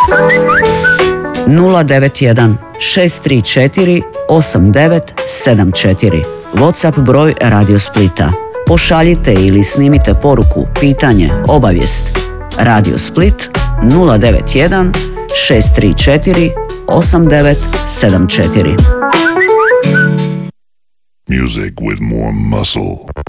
091 634 8974. WhatsApp broj Radio Splita. Pošaljite ili snimite poruku, pitanje, obavijest. Radio Split 091 634 8974. Music with more muscle.